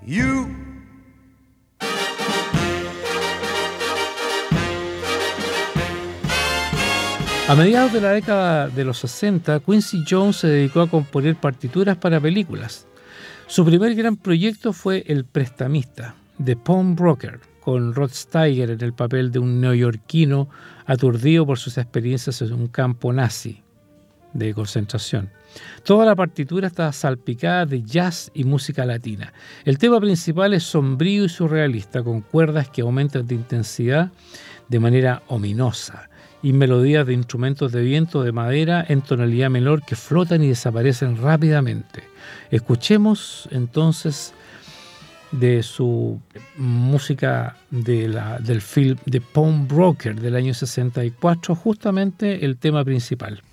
You. A mediados de la década de los 60, Quincy Jones se dedicó a componer partituras para películas. Su primer gran proyecto fue El prestamista, de Pawnbroker, con Rod Steiger en el papel de un neoyorquino aturdido por sus experiencias en un campo nazi de concentración. Toda la partitura está salpicada de jazz y música latina. El tema principal es sombrío y surrealista, con cuerdas que aumentan de intensidad de manera ominosa y melodías de instrumentos de viento de madera en tonalidad menor que flotan y desaparecen rápidamente. Escuchemos entonces de su música del film de Pawnbroker del año 64, justamente el tema principal.